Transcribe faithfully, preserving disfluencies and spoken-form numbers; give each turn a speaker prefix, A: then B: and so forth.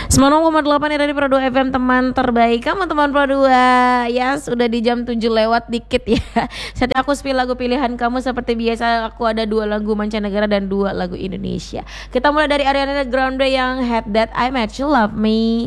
A: sembilan puluh koma delapan ya dari Pro dua F M, teman terbaik kamu teman Pro dua. Ya sudah di jam tujuh lewat dikit ya. Saatnya aku spill lagu pilihan kamu. Seperti biasa aku ada dua lagu mancanegara dan dua lagu Indonesia. Kita mulai dari Ariana Grande yang Had That I Met You Love Me.